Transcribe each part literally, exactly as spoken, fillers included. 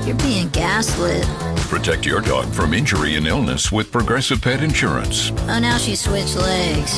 You're being gaslit. Protect your dog from injury and illness with Progressive Pet Insurance. Oh, now she switched legs.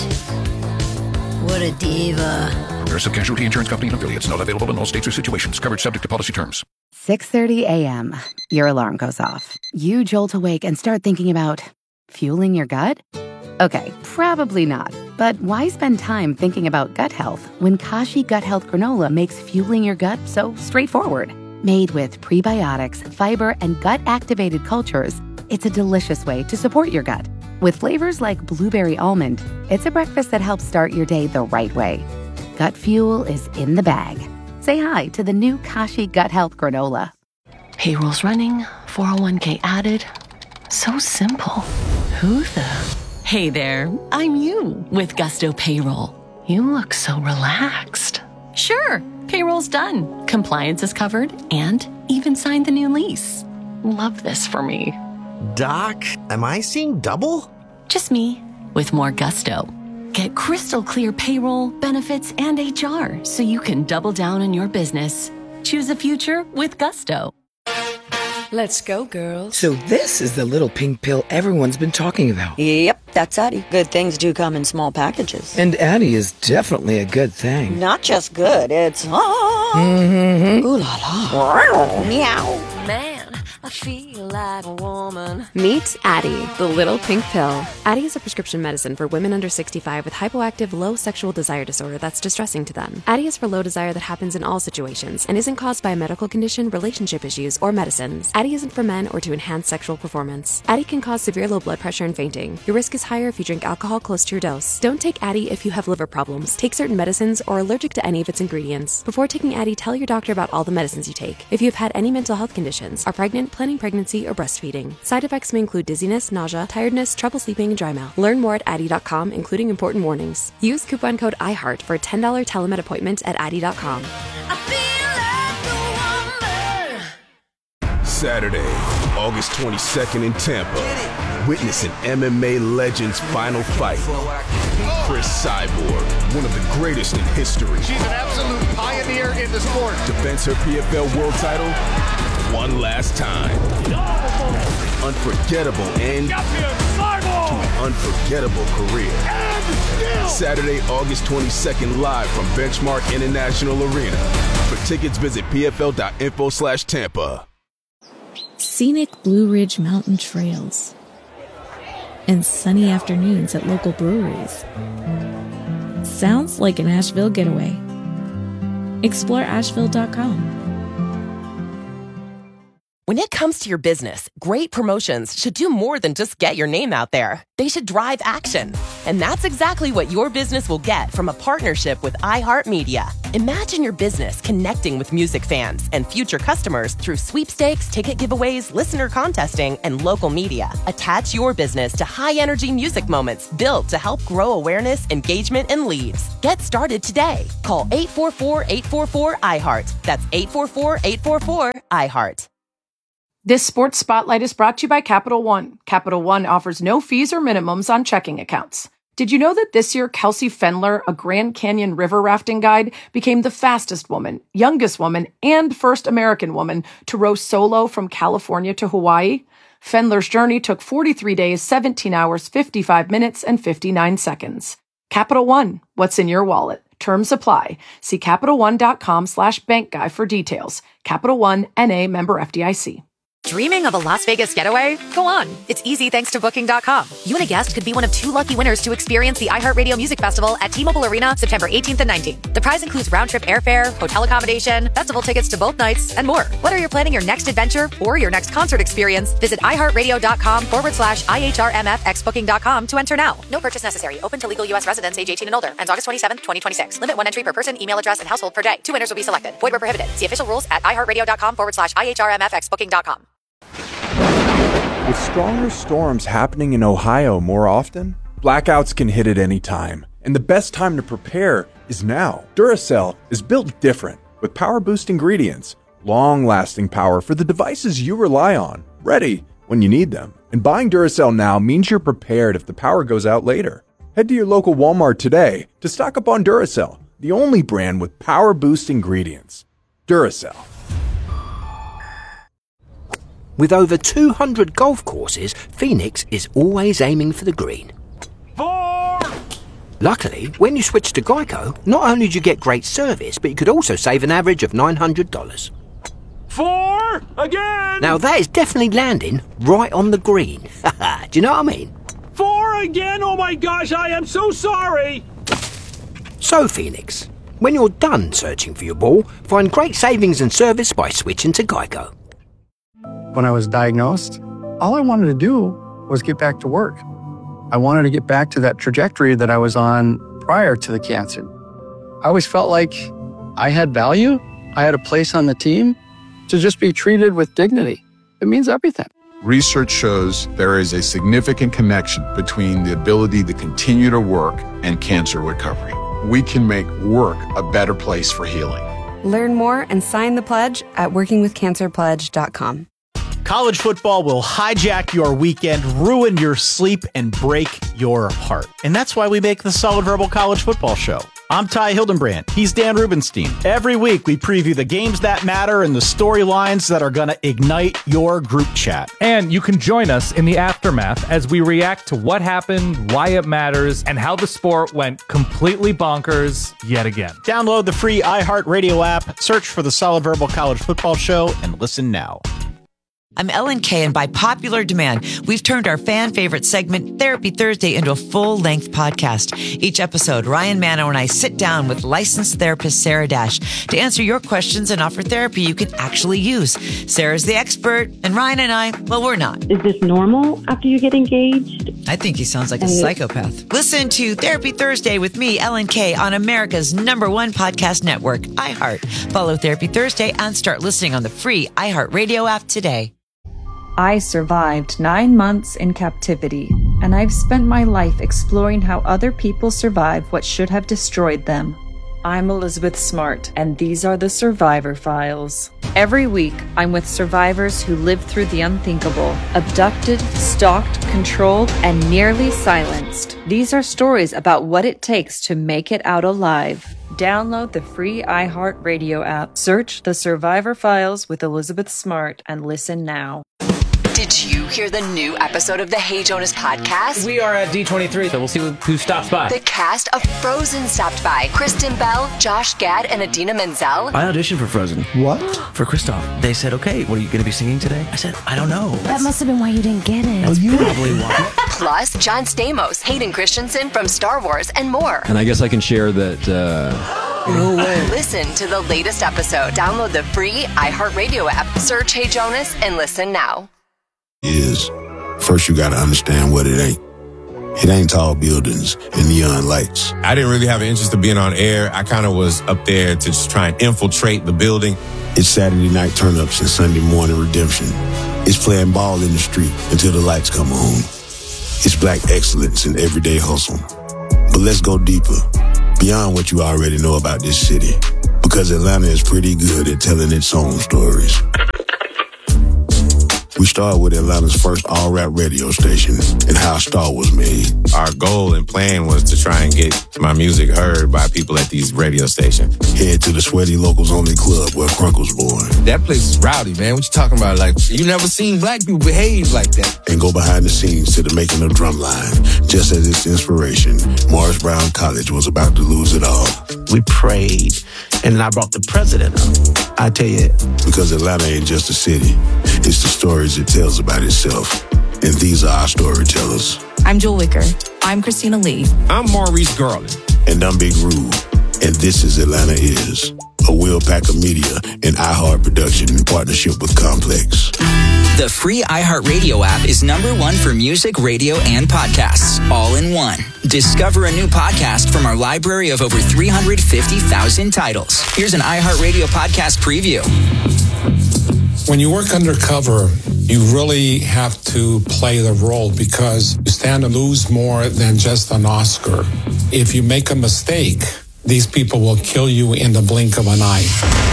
What a diva. Progressive Casualty Insurance Company and affiliates. Not available in all states or situations. Coverage subject to policy terms. six thirty a.m. Your alarm goes off. You jolt awake and start thinking about fueling your gut? Okay, probably not. But why spend time thinking about gut health when Kashi Gut Health Granola makes fueling your gut so straightforward? Made with prebiotics, fiber, and gut-activated cultures, it's a delicious way to support your gut. With flavors like blueberry almond, it's a breakfast that helps start your day the right way. Gut fuel is in the bag. Say hi to the new Kashi Gut Health Granola. Payroll's running, four oh one k added. So simple. Who the... Hey there, I'm you with Gusto Payroll. You look so relaxed. Sure, payroll's done. Compliance is covered and even signed the new lease. Love this for me. Doc, am I seeing double? Just me with more gusto. Get crystal clear payroll, benefits, and H R so you can double down on your business. Choose a future with Gusto. Let's go, girls. So this is the little pink pill everyone's been talking about. Yep, that's Addie. Good things do come in small packages. And Addie is definitely a good thing. Not just good, it's... Ah, mm-hmm. Ooh la la. Meow. Man, I feel like a woman. Meet Addie, the little pink pill. Addie is a prescription medicine for women under sixty-five with hypoactive low sexual desire disorder that's distressing to them. Addie is for low desire that happens in all situations and isn't caused by a medical condition, relationship issues, or medicines. Addie isn't for men or to enhance sexual performance. Addie can cause severe low blood pressure and fainting. Your risk is higher if you drink alcohol close to your dose. Don't take Addie if you have liver problems, take certain medicines, or are allergic to any of its ingredients. Before taking Addie, tell your doctor about all the medicines you take. If you have had any mental health conditions, are pregnant, planning pregnancy, or breastfeeding. Side effects may include dizziness, nausea, tiredness, trouble sleeping, and dry mouth. Learn more at Addie dot com, including important warnings. Use coupon code IHEART for a ten dollars telemed appointment at Addie dot com. Saturday, August twenty-second in Tampa. Witness an M M A legend's final fight. Chris Cyborg, one of the greatest in history. She's an absolute pioneer in the sport. Defends her P F L world title one last time. Unforgettable end to an unforgettable career. Saturday, August twenty-second, live from Benchmark International Arena. For tickets, visit P F L dot info slash Tampa. Scenic Blue Ridge Mountain trails and sunny afternoons at local breweries. Sounds like an Asheville getaway. Explore Asheville dot com. When it comes to your business, great promotions should do more than just get your name out there. They should drive action. And that's exactly what your business will get from a partnership with iHeartMedia. Imagine your business connecting with music fans and future customers through sweepstakes, ticket giveaways, listener contesting, and local media. Attach your business to high-energy music moments built to help grow awareness, engagement, and leads. Get started today. Call eight four four, eight four four, I heart. That's eight four four, eight four four, I heart. This Sports Spotlight is brought to you by Capital One. Capital One offers no fees or minimums on checking accounts. Did you know that this year Kelsey Fendler, a Grand Canyon river rafting guide, became the fastest woman, youngest woman, and first American woman to row solo from California to Hawaii? Fendler's journey took forty-three days, seventeen hours, fifty-five minutes, and fifty-nine seconds. Capital One, what's in your wallet? Terms apply. See CapitalOne.com slash bank guy for details. Capital One, N A, member F D I C. Dreaming of a Las Vegas getaway? Go on. It's easy thanks to Booking dot com. You and a guest could be one of two lucky winners to experience the iHeartRadio Music Festival at T-Mobile Arena September eighteenth and nineteenth. The prize includes round-trip airfare, hotel accommodation, festival tickets to both nights, and more. Whether you're planning your next adventure or your next concert experience, visit iHeartRadio.com forward slash IHRMFX Booking dot com to enter now. No purchase necessary. Open to legal U S residents age eighteen and older. Ends August twenty-seventh, twenty twenty-six. Limit one entry per person, email address, and household per day. Two winners will be selected. Void where prohibited. See official rules at iHeartRadio.com forward slash IHRMFX Booking dot com. With stronger storms happening in Ohio more often, blackouts can hit at any time, and the best time to prepare is now. Duracell is built different, with power-boost ingredients, long-lasting power for the devices you rely on, ready when you need them. And buying Duracell now means you're prepared if the power goes out later. Head to your local Walmart today to stock up on Duracell, the only brand with power-boost ingredients. Duracell. With over two hundred golf courses, Phoenix is always aiming for the green. Four! Luckily, when you switch to Geico, not only do you get great service, but you could also save an average of nine hundred dollars. Four! Again! Now that is definitely landing right on the green. Do you know what I mean? Four again? Oh my gosh, I am so sorry! So, Phoenix, when you're done searching for your ball, find great savings and service by switching to Geico. When I was diagnosed, all I wanted to do was get back to work. I wanted to get back to that trajectory that I was on prior to the cancer. I always felt like I had value, I had a place on the team. To just be treated with dignity, it means everything. Research shows there is a significant connection between the ability to continue to work and cancer recovery. We can make work a better place for healing. Learn more and sign the pledge at working with cancer pledge dot com. College football will hijack your weekend, ruin your sleep, and break your heart. And that's why we make the Solid Verbal College Football Show. I'm Ty Hildenbrand. He's Dan Rubenstein. Every week, we preview the games that matter and the storylines that are going to ignite your group chat. And you can join us in the aftermath as we react to what happened, why it matters, and how the sport went completely bonkers yet again. Download the free iHeartRadio app, search for the Solid Verbal College Football Show, and listen now. I'm Ellen Kay, and by popular demand, we've turned our fan favorite segment, Therapy Thursday, into a full-length podcast. Each episode, Ryan Manno and I sit down with licensed therapist Sarah Dash to answer your questions and offer therapy you can actually use. Sarah's the expert, and Ryan and I, well, we're not. Is this normal after you get engaged? I think he sounds like a psychopath. Listen to Therapy Thursday with me, Ellen Kay, on America's number one podcast network, iHeart. Follow Therapy Thursday and start listening on the free iHeartRadio app today. I survived nine months in captivity, and I've spent my life exploring how other people survive what should have destroyed them. I'm Elizabeth Smart, and these are the Survivor Files. Every week, I'm with survivors who lived through the unthinkable, abducted, stalked, controlled, and nearly silenced. These are stories about what it takes to make it out alive. Download the free iHeartRadio app, search The Survivor Files with Elizabeth Smart, and listen now. Did you hear the new episode of the Hey Jonas podcast? We are at D twenty-three, so we'll see who stops by. The cast of Frozen stopped by. Kristen Bell, Josh Gad, and Adina Menzel. I auditioned for Frozen. What? For Kristoff. They said, okay, what are you going to be singing today? I said, I don't know. That must have been why you didn't get it. That's oh, probably why. Plus, John Stamos, Hayden Christensen from Star Wars, and more. And I guess I can share that... Uh... No way. Listen to the latest episode. Download the free iHeartRadio app. Search Hey Jonas and listen now. Is first you got to understand what it ain't. It ain't tall buildings and neon lights. I didn't really have an interest in being on air. I kind of was up there to just try and infiltrate the building. It's Saturday night turn-ups and Sunday morning redemption. It's playing ball in the street until the lights come on. It's black excellence in everyday hustle. But let's go deeper, beyond what you already know about this city, because Atlanta is pretty good at telling its own stories. We started with Atlanta's first all-rap radio station and how Star was made. Our goal and plan was to try and get my music heard by people at these radio stations. Head to the Sweaty Locals Only Club where Crunk was born. That place is rowdy, man. What you talking about? Like, you never seen black people behave like that. And go behind the scenes to the making of Drumline. Just as its inspiration, Morris Brown College was about to lose it all. We prayed, and I brought the president up. I tell you, because Atlanta ain't just a city. It's the stories it tells about itself. And these are our storytellers. I'm Jewel Wicker. I'm Christina Lee. I'm Maurice Garland. And I'm Big Rude. And this is Atlanta Is, a Will Packer Media and iHeart production in partnership with Complex. The free iHeartRadio app is number one for music, radio, and podcasts, all in one. Discover a new podcast from our library of over three hundred fifty thousand titles. Here's an iHeartRadio podcast preview. When you work undercover, you really have to play the role because you stand to lose more than just an Oscar. If you make a mistake, these people will kill you in the blink of an eye.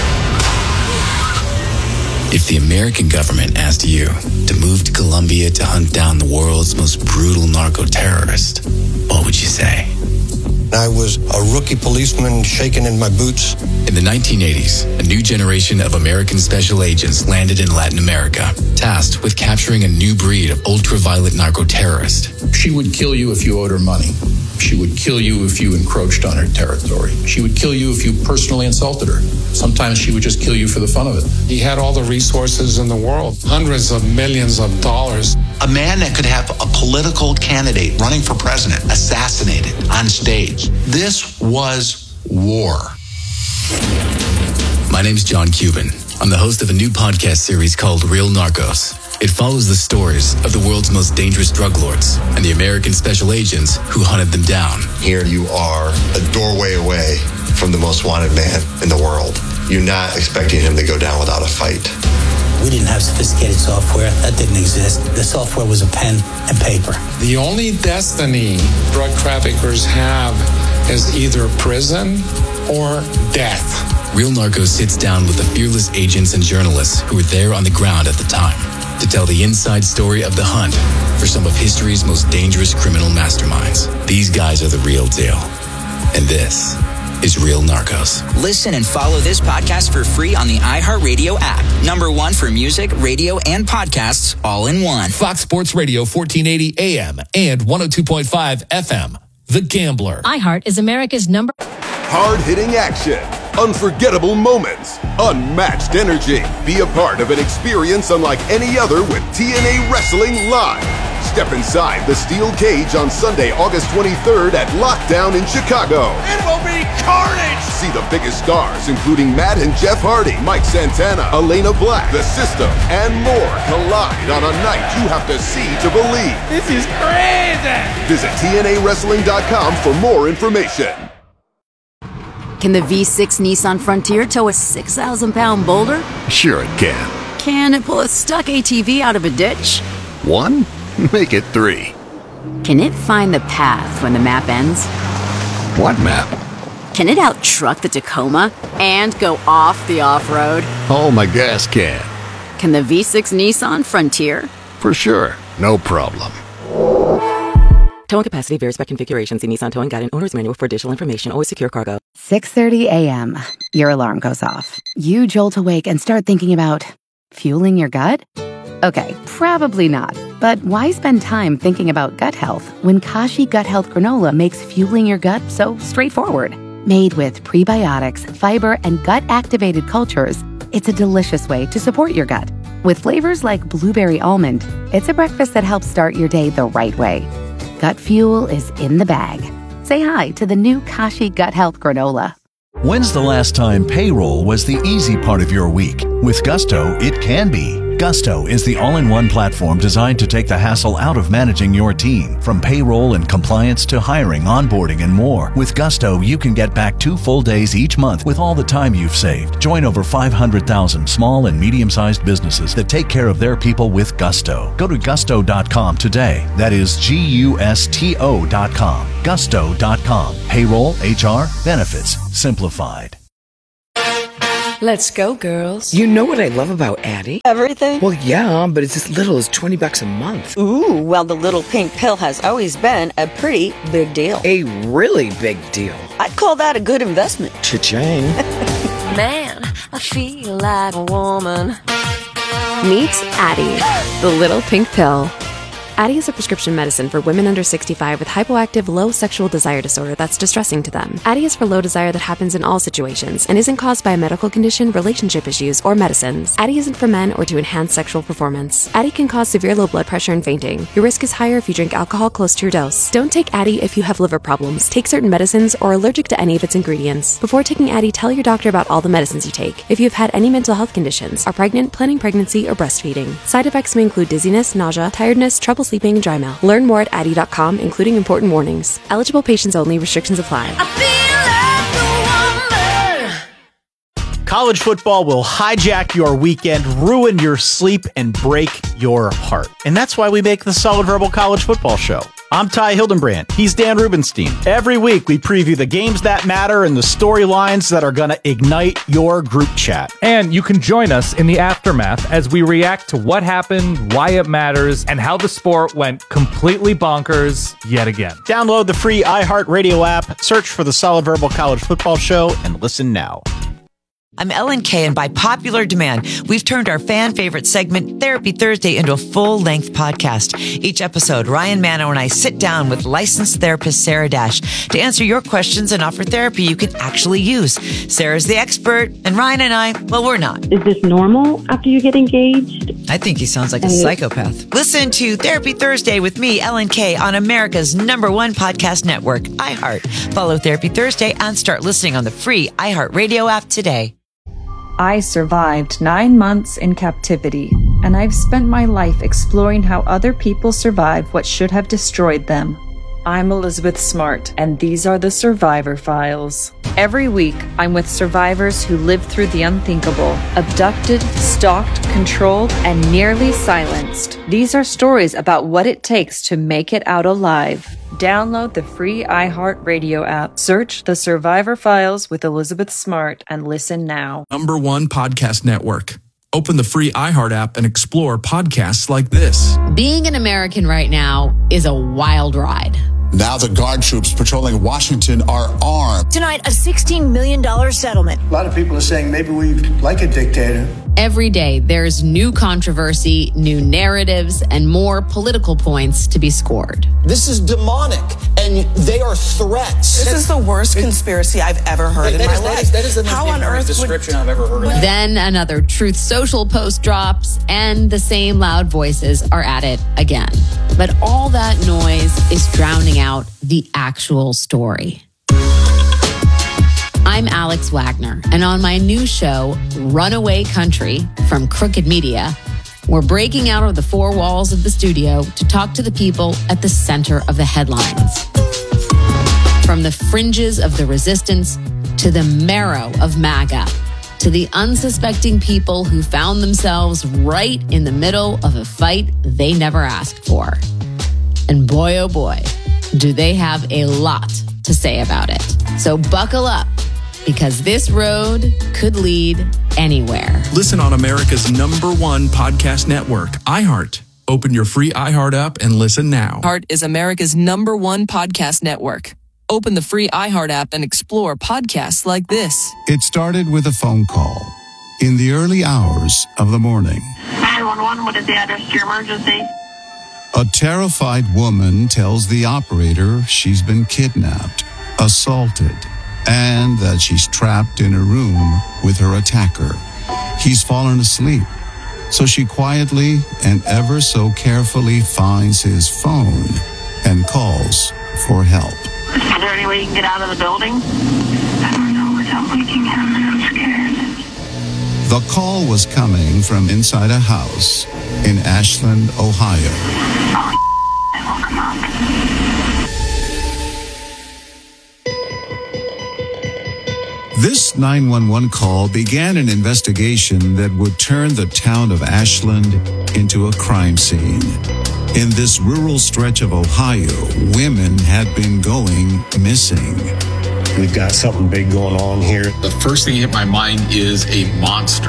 If the American government asked you to move to Colombia to hunt down the world's most brutal narco-terrorist, what would you say? I was a rookie policeman shaking in my boots, In the nineteen eighties, a new generation of American special agents landed in Latin America, tasked with capturing a new breed of ultraviolet narco-terrorist. She would kill you if you owed her money. She would kill you if you encroached on her territory. She would kill you if you personally insulted her. Sometimes she would just kill you for the fun of it. He had all the resources in the world, hundreds of millions of dollars. A man that could have a political candidate running for president assassinated on stage. This was war. My name's John Cuban. I'm the host of a new podcast series called Real Narcos. It follows the stories of the world's most dangerous drug lords and the American special agents who hunted them down. Here you are, a doorway away from the most wanted man in the world. You're not expecting him to go down without a fight. We didn't have sophisticated software. That didn't exist. The software was a pen and paper. The only destiny drug traffickers have is either prison or death. Real Narcos sits down with the fearless agents and journalists who were there on the ground at the time to tell the inside story of the hunt for some of history's most dangerous criminal masterminds. These guys are the real deal. And this is Real Narcos. Listen and follow this podcast for free on the iHeartRadio app. Number one for music, radio, and podcasts all in one. Fox Sports Radio, fourteen eighty A M and one oh two point five F M. The Gambler. iHeart is America's number... Hard-hitting action, unforgettable moments, unmatched energy. Be a part of an experience unlike any other with T N A Wrestling Live. Step inside the steel cage on Sunday, August twenty-third at Lockdown in Chicago. It will be carnage! See the biggest stars, including Matt and Jeff Hardy, Mike Santana, Elena Black, The System, and more collide on a night you have to see to believe. This is crazy! Visit T N A wrestling dot com for more information. Can the V six Nissan Frontier tow a six thousand pound boulder? Sure it can. Can it pull a stuck A T V out of a ditch? One? Make it three. Can it find the path when the map ends? What map? Can it out-truck the Tacoma and go off the off-road? Oh, my gas can. Can the V six Nissan Frontier? For sure. No problem. Towing capacity varies by configuration. See Nissan Towing Guide and Owner's Manual for additional information. Always secure cargo. six thirty a.m. Your alarm goes off. You jolt awake and start thinking about fueling your gut? Okay, probably not. But why spend time thinking about gut health when Kashi Gut Health Granola makes fueling your gut so straightforward? Made with prebiotics, fiber, and gut-activated cultures, it's a delicious way to support your gut. With flavors like blueberry almond, it's a breakfast that helps start your day the right way. Gut fuel is in the bag. Say hi to the new Kashi Gut Health Granola. When's the last time payroll was the easy part of your week? With Gusto, it can be. Gusto is the all-in-one platform designed to take the hassle out of managing your team. From payroll and compliance to hiring, onboarding, and more. With Gusto, you can get back two full days each month with all the time you've saved. Join over five hundred thousand small and medium-sized businesses that take care of their people with Gusto. Go to gusto dot com today. That is G U S T O dot com. gusto dot com. Payroll, H R, benefits, simplified. Let's go, girls. You know what I love about Addie? Everything? Well, yeah, but it's as little as twenty bucks a month. Ooh, well, the little pink pill has always been a pretty big deal. A really big deal. I'd call that a good investment. Cha-ching. Man, I feel like a woman. Meet Addie, the little pink pill. Addie is a prescription medicine for women under sixty-five with hypoactive low sexual desire disorder that's distressing to them. Addie is for low desire that happens in all situations and isn't caused by a medical condition, relationship issues, or medicines. Addie isn't for men or to enhance sexual performance. Addie can cause severe low blood pressure and fainting. Your risk is higher if you drink alcohol close to your dose. Don't take Addie if you have liver problems, take certain medicines, or are allergic to any of its ingredients. Before taking Addie, tell your doctor about all the medicines you take. If you have had any mental health conditions, are pregnant, planning pregnancy, or breastfeeding. Side effects may include dizziness, nausea, tiredness, trouble sleeping, and dry mouth. Learn more at addie dot com, including important warnings. Eligible patients only. Restrictions apply. College football will hijack your weekend, ruin your sleep, and break your heart. And that's why we make the Solid Verbal College Football Show. I'm Ty Hildenbrand. He's Dan Rubenstein. Every week, we preview the games that matter and the storylines that are going to ignite your group chat. And you can join us in the aftermath as we react to what happened, why it matters, and how the sport went completely bonkers yet again. Download the free iHeartRadio app, search for the Solid Verbal College Football Show, and listen now. I'm Ellen Kay, and by popular demand, we've turned our fan favorite segment, Therapy Thursday, into a full-length podcast. Each episode, Ryan Mano and I sit down with licensed therapist Sarah Dash to answer your questions and offer therapy you can actually use. Sarah's the expert, and Ryan and I, well, we're not. Is this normal after you get engaged? I think he sounds like a psychopath. Listen to Therapy Thursday with me, Ellen Kay, on America's number one podcast network, iHeart. Follow Therapy Thursday and start listening on the free iHeartRadio app today. I survived nine months in captivity, and I've spent my life exploring how other people survived what should have destroyed them. I'm Elizabeth Smart, and these are the Survivor Files. Every week, I'm with survivors who lived through the unthinkable, abducted, stalked, controlled, and nearly silenced. These are stories about what it takes to make it out alive. Download the free iHeartRadio app. Search The Survivor Files with Elizabeth Smart and listen now. Number one podcast network. Open the free iHeart app and explore podcasts like this. Being an American right now is a wild ride. Now the guard troops patrolling Washington are armed. Tonight, a sixteen million dollars settlement. A lot of people are saying maybe we like a dictator. Every day, there's new controversy, new narratives, and more political points to be scored. This is demonic, and they are threats. This is the worst conspiracy I've ever heard that, in that my is, life. That is, that is the most How on earth description would... I've ever heard of. Then another Truth Social post drops, and the same loud voices are at it again. But all that noise is drowning out the actual story. I'm Alex Wagner, and on my new show, Runaway Country from Crooked Media, we're breaking out of the four walls of the studio to talk to the people at the center of the headlines. From the fringes of the resistance to the marrow of MAGA, to the unsuspecting people who found themselves right in the middle of a fight they never asked for. And boy, oh boy, do they have a lot to say about it. So buckle up, because this road could lead anywhere. Listen on America's number one podcast network, iHeart. Open your free iHeart app and listen now. iHeart is America's number one podcast network. Open the free iHeart app and explore podcasts like this. It started with a phone call in the early hours of the morning. nine one one, what is the address to your emergency? A terrified woman tells the operator she's been kidnapped, assaulted, and that she's trapped in a room with her attacker. He's fallen asleep, so she quietly and ever so carefully finds his phone and calls for help. Is there any way you can get out of the building? I don't know without waking him, and I'm scared. The call was coming from inside a house in Ashland, Ohio. Oh, I woke him up. This nine one one call began an investigation that would turn the town of Ashland into a crime scene. In this rural stretch of Ohio, women had been going missing. We've got something big going on here. The first thing that hit my mind is a monster.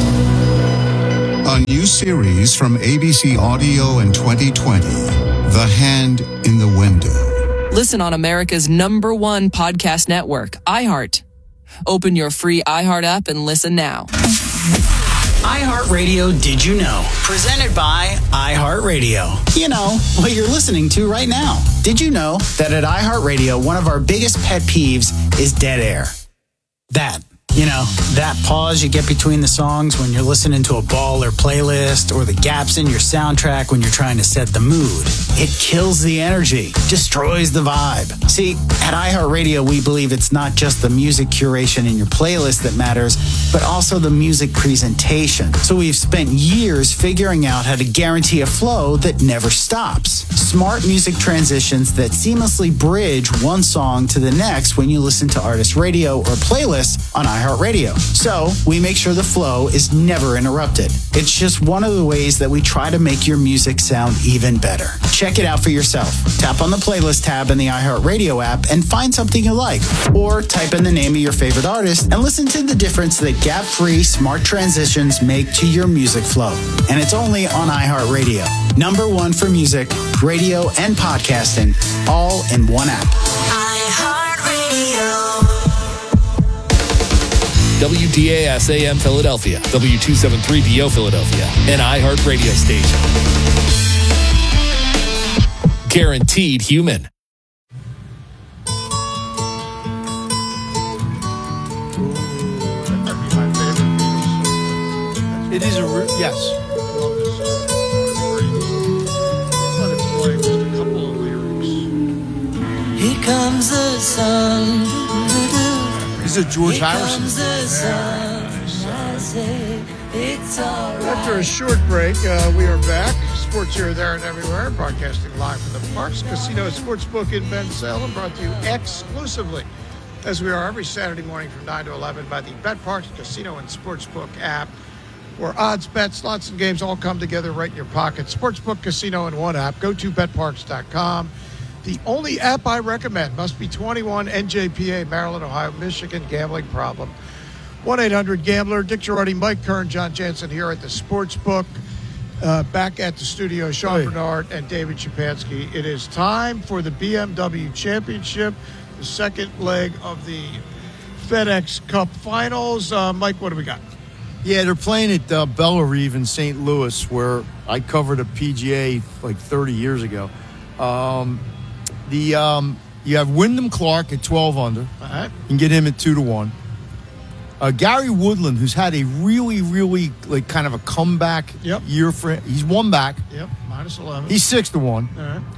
A new series from A B C Audio in twenty twenty, The Hand in the Window. Listen on America's number one podcast network, iHeart. Open your free iHeart app and listen now. iHeartRadio Did You Know? Presented by iHeartRadio. You know, what you're listening to right now. Did you know that at iHeartRadio, one of our biggest pet peeves is dead air? That. You know, that pause you get between the songs when you're listening to a baller playlist, or the gaps in your soundtrack when you're trying to set the mood. It kills the energy, destroys the vibe. See, at iHeartRadio, we believe it's not just the music curation in your playlist that matters, but also the music presentation. So we've spent years figuring out how to guarantee a flow that never stops. Smart music transitions that seamlessly bridge one song to the next when you listen to artist radio or playlists on iHeartRadio. So we make sure the flow is never interrupted. It's just one of the ways that we try to make your music sound even better. Check it out for yourself. Tap on the playlist tab in the iHeartRadio app and find something you like. Or type in the name of your favorite artist and listen to the difference that gap-free smart transitions make to your music flow. And it's only on iHeartRadio. Number one for music, radio, and podcasting, all in one app. iHeartRadio. W D A S A M Philadelphia, W two seventy-three B O Philadelphia, and iHeart Radio Station. Guaranteed human. It is a re- yes. Let it play just a couple of lyrics. Here comes the sun. These are George Harrison. After a short break, uh, we are back. Sports here, there, and everywhere. Broadcasting live from the Parks Casino Sportsbook in Ben Salem. Brought to you exclusively, as we are every Saturday morning from nine to eleven, by the Bet Parks Casino and Sportsbook app, where odds, bets, slots, and games all come together right in your pocket. Sportsbook, casino, and one app. Go to bet parks dot com. The only app I recommend must be twenty-one, N J P A, Maryland, Ohio, Michigan. Gambling problem. one eight hundred gambler. Dick Girardi, Mike Kern, John Jansen here at the Sportsbook. Uh, back at the studio, Sean hey. Bernard and David Shapansky. It is time for the B M W Championship, the second leg of the FedEx Cup Finals. Uh, Mike, what do we got? Yeah, they're playing at uh, Bellerive in Saint Louis, where I covered a P G A like thirty years ago. Um, the um, you have Wyndham Clark at twelve under. All right. You can get him at two to one. Uh, Gary Woodland, who's had a really, really like kind of a comeback yep. year for him. He's one back. Yep, minus eleven. He's six to one. All right.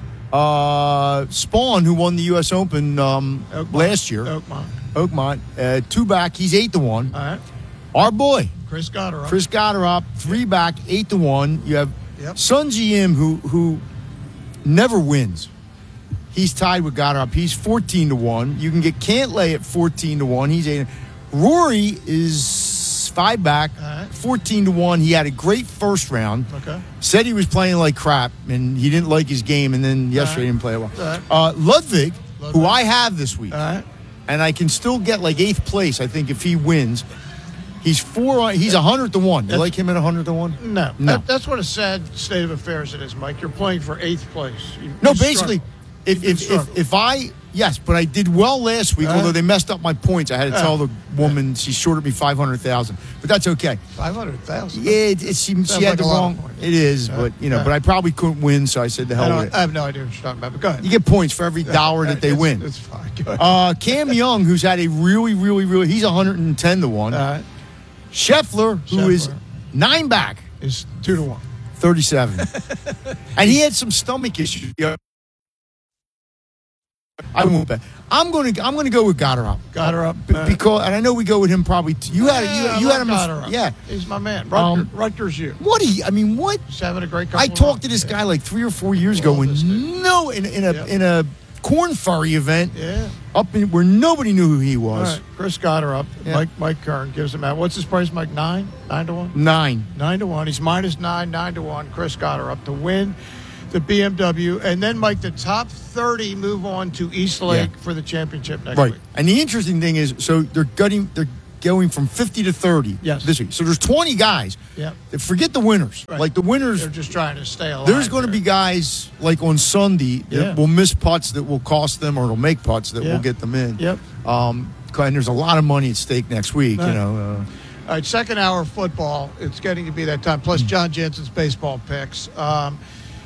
Uh, Spawn, who won the U S Open um, last year. Oakmont. Oakmont, uh, two back. He's eight to one. All right. Our boy. Chris Gotterup. Chris Gotterup, three back, eight to one. You have yep. Sun Ji Im, who who never wins. He's tied with Gotterup. He's fourteen to one. You can get Cantlay at fourteen to one. He's eight. Rory is five back, right. fourteen to one. He had a great first round. Okay. Said he was playing like crap, and he didn't like his game, and then yesterday right. he didn't play well. Right. Uh, Ludwig, Ludwig, who I have this week, All right. and I can still get like eighth place, I think, if he wins. He's four. He's a hundred to one. You like him at a hundred to one? No, no. That, that's what a sad state of affairs it is, Mike. You're playing for eighth place. You, no, you basically, if if, if if I yes, but I did well last week. Uh, although they messed up my points, I had to uh, tell the woman she shorted me five hundred thousand. But that's okay. Five hundred thousand. Yeah, it, it, she she had like the wrong. It is, uh, but you know, uh, but I probably couldn't win, so I said the hell I, with it. I have no idea what you're talking about. But go ahead. You get points for every dollar that they it's, win. It's fine. Go ahead. Uh, Cam Young, who's had a really, really, really, he's a hundred and ten to one. Uh, Scheffler, who Scheffler. is nine back, is two to one. thirty-seven. And he had some stomach issues. I won't bet. I'm going to. I'm going to go with Gotterup. Gotterup, B- because, and I know we go with him probably. T- you had. Yeah, you, you had him. Gotterup. Yeah, he's my man. Rutger, Um, Rutgers, you. What he? I mean, what? He's having a great. Couple I of talked rounds. to this yeah. guy like three or four years ago when no, in, in a Yep. in a corn ferry event. Yeah. Up in where nobody knew who he All was. right. Chris Gotterup. Yeah. Mike Mike Kern gives him out. What's his price, Mike? Nine? Nine to one? Nine. Nine to one. He's minus nine, nine to one. Chris Gotterup to win the B M W. And then, Mike, the top thirty move on to East Lake Yeah. for the championship next Right. week. And the interesting thing is, so they're gutting, they're going from fifty to thirty Yes. this week. So there's twenty guys. Yeah. Forget the winners. Right. Like the winners. They're just trying to stay alive. There's going to there. be guys like on Sunday that Yeah. will miss putts that will cost them, or it'll make putts that Yeah. will get them in. Yep. Um, and there's a lot of money at stake next week. Right. You know. Uh, All right, second hour of football. It's getting to be that time. Plus John Jensen's baseball picks. Um,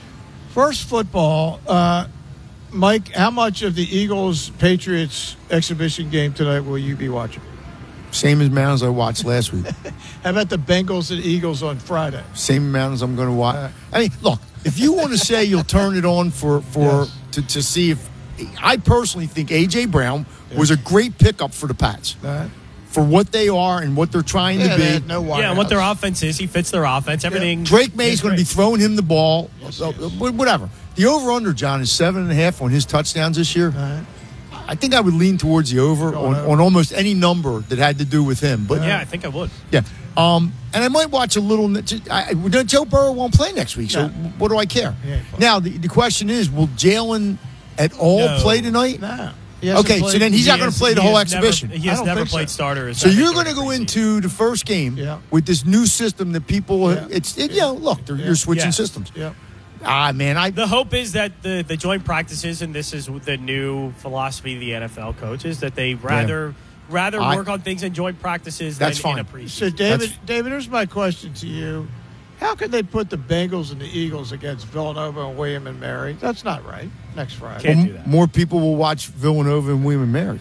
first football. Uh, Mike, how much of the Eagles-Patriots exhibition game tonight will you be watching? Same amount as I watched last week. How about the Bengals and Eagles on Friday? Same amount as I'm going to watch. I mean, look, if you want to say you'll turn it on for for Yes. to, to see if I personally think A J Brown Yeah. was a great pickup for the Pats. All right. For what they are and what they're trying Yeah, to they be. had no Yeah, and what their offense is. He fits their offense. Everything. Drake May's going to be throwing him the ball. Yes, uh, yes. Whatever. The over-under, John, is seven and a half on his touchdowns this year. All right. I think I would lean towards the over on, over. on almost any number that had to do with him. But Yeah, I think I would. yeah. Um, and I might watch a little. I, I, Joe Burrow won't play next week, so No. what do I care? He ain't playing. Now, the, the question is, will Jalen at all No. play tonight? Nah. Okay, so then he's He not going has- to play the he whole has never- exhibition. he I has don't never think played so. starter. or So second you're during going to the go preseason. into the first game Yeah. with this new system that people. Yeah. It's it, you know, look, they're, Yeah. you're switching Yeah. systems. Yeah. Ah, man, I The hope is that the, the joint practices, and this is the new philosophy of the N F L coaches, that they rather rather I, work on things in joint practices that's than fine. in a preseason. So, David, That's, David, here's my question to you. How can they put the Bengals and the Eagles against Villanova and William and Mary? That's not right. Next Friday. Can't well, do that. More people will watch Villanova and William and Mary.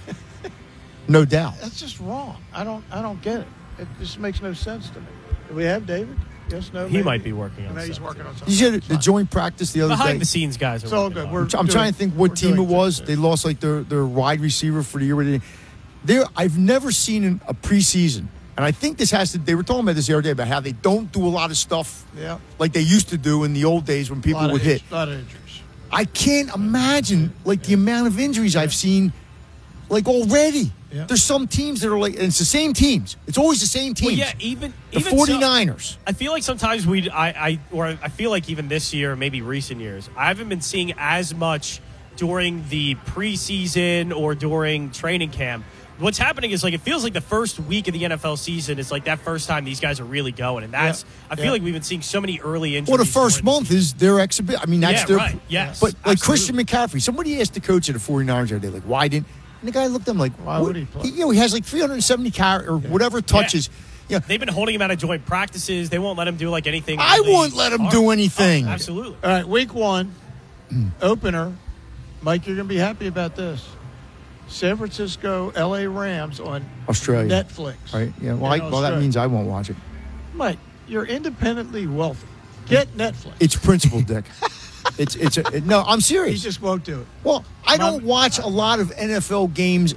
No doubt. That's just wrong. I don't I don't get it. It just makes no sense to me. Do we have David? Yes, no, He maybe? might be working on No, he's something. working on something. You said the joint practice the other Behind day. the scenes guys are It's all working good. on We're I'm, I'm doing- trying to think what we're team it doing was. things. They lost like their, their wide receiver for the year. There, I've never seen an, a preseason, and I think this has to. They were talking about this the other day about how they don't do a lot of stuff Yeah. like they used to do in the old days when people lot would of hit. A lot of injuries. I can't imagine like the amount of injuries I've seen, like already. Yeah. There's some teams that are like, and it's the same teams. It's always the same teams. Well, yeah, even the even 49ers. So, I feel like sometimes we, I, I, or I feel like even this year, maybe recent years, I haven't been seeing as much during the preseason or during training camp. What's happening is like it feels like the first week of the N F L season is like that first time these guys are really going, and that's Yeah. I feel Yeah. like we've been seeing so many early injuries. Well, the first during the month is their exhibit. I mean, that's Yeah, their. right. Yes, But like absolutely. Christian McCaffrey, somebody asked the coach of the 49ers the other day, like, why didn't? And the guy looked at him like, Why what? would he play? you know, he has like three hundred seventy car or whatever touches. Yeah. They've been holding him out of joint practices. They won't let him do like anything. I really won't let him hard. do anything. Oh, absolutely. All right, week one, opener. Mike, you're going to be happy about this. San Francisco, L A Rams on Australia. Netflix. Right? Yeah. Well, I, In well, that Australia. means I won't watch it. Mike, you're independently wealthy. Get Netflix. It's principle, Dick. it's it's a, it, no. I'm He serious. just won't do it. Well, I Mom- don't watch a lot of N F L games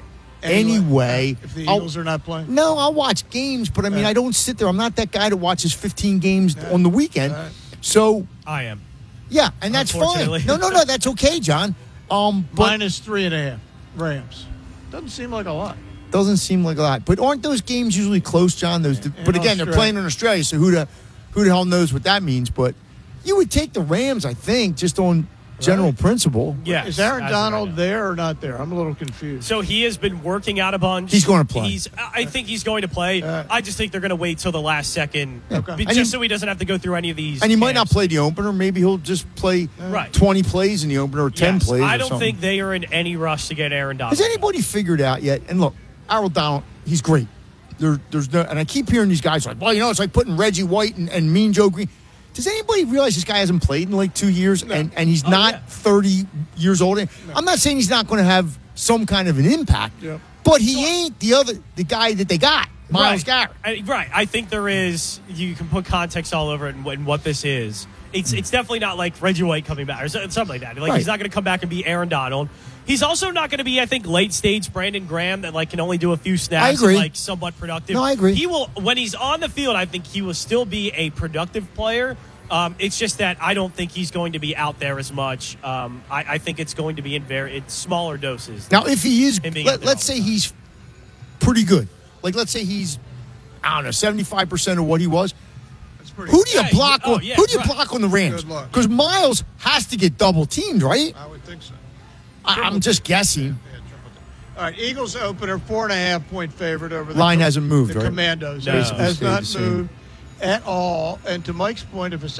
anyway. If the I'll- Eagles are not playing. No, I'll watch games, but I mean, Right. I don't sit there. I'm not that guy that watches fifteen games Right. on the weekend. Right. So, I am. yeah, and that's fine. Unfortunately. No, no, no, that's okay, John. Um, but Minus three and a half. Rams. Doesn't seem like a lot. doesn't seem like a lot. But aren't those games usually close, John? Those, In but again, they're Australia. playing in Australia, so who the who the hell knows what that means? But you would take the Rams, I think, just on general Right. principle. Yes. Is Aaron as of right Donald now. there or not there? I'm a little confused. So he has been working out a bunch. He's going to play. He's. I think he's going to play. Uh, I just think they're going to wait till the last second, Okay. be- And just he- so he doesn't have to go through any of these. And he might not camps. play the opener. Maybe he'll just play Right. twenty plays in the opener or ten Yes. plays. I or don't something. think they are in any rush to get Aaron Donald. Has anybody figured out yet? And look, Aaron Donald, he's great. There, there's no, and I keep hearing these guys like, well, you know, it's like putting Reggie White and, and Mean Joe Green. Does anybody realize this guy hasn't played in like two years and, and he's Oh, not yeah. thirty years old? I'm not saying he's not going to have some kind of an impact, Yep. but he ain't the other the guy that they got, Myles right. Garrett. I, right. I think there is. You can put context all over it and, and what this is. It's it's definitely not like Reggie White coming back or so- something like that. Like Right. he's not going to come back and be Aaron Donald. He's also not going to be, I think, late stage Brandon Graham that like can only do a few snaps. I agree. And, like somewhat productive. No, I agree. He will when he's on the field. I think he will still be a productive player. Um, it's just that I don't think he's going to be out there as much. Um, I, I think it's going to be in very in smaller doses. Now, if he is, Him being out let, there let's all the say time. he's pretty good. Like, let's say he's, I don't know, seventy-five percent of what he was. That's pretty Who do you Yeah, block oh, on? yeah, who do you right. block on the Rams? Good luck. Because Miles has to get double teamed, right? I would think so. I, I'm just guessing. Yeah, triple digit. All right, Eagles opener, four and a half point favorite over the Line hasn't moved, the right? Commandos. No. Has, has Stayed not the same. moved at all. And to Mike's point, if a